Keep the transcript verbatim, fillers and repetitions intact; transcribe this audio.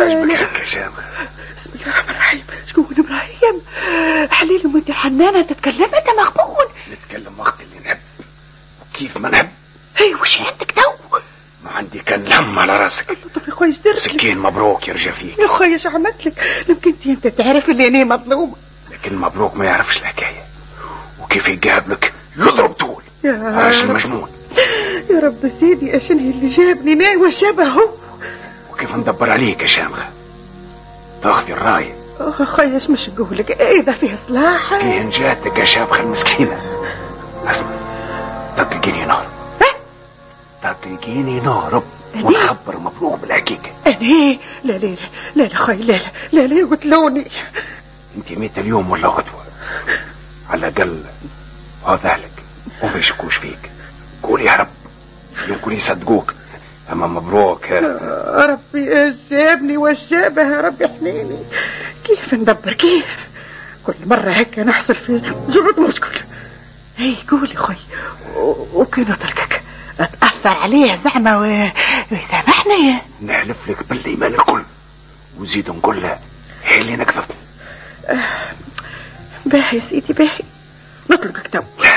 عجبك هكا شامخة؟ بسم الله الرحمن الرحيم. شكون ابراهيم؟ حليل وانت حنانة تتكلم انت مغبون. نتكلم وقت اللي نحب وكيف ما نحب. هي وش عندك تو؟ ما عندي كان لم على راسك. طب يا خويا ايش درت؟ سكين مبروك يرجع فيك يا خويا ايش عملت لك؟ لو كنت انت تعرف اللي انا مظلومة. لكن مبروك ما يعرفش الحكاية وكيف يقابلك يضرب طول. عاش المجنون. يا رب سيدي اشنه اللي جابني ناوى شبهه. وكيف ندبر عليك يا شامخة؟ تاخذي الراية. اخ خويا ايش مش نقولك اذا فيه صلاح. كي نجاتك يا شامخة المسكينة. اسمع تطلقيني نهرب. تطلقيني نهرب ونخبر مبروك بالحقيقة. انا لا لا لا لا خويا لا لا لا يقتلوني. انت ميت اليوم ولا غدوة على الاقل هذا لك وما يشكوش فيك. قول يا رب يمكن يصدقوك. اما مبروك يا ربي جابني وشابه يا ربي احنيني. كيف ندبر كيف كل مرة هكا نحصل في جرد مشكل. هي قولي خوي وكي نتركك اتأثر عليه زعما ويسامحني. نحلف لك بالايمان الكل وزيد نقول له هي اللي نكذب. باهي سيدي باهي نطلقك تو.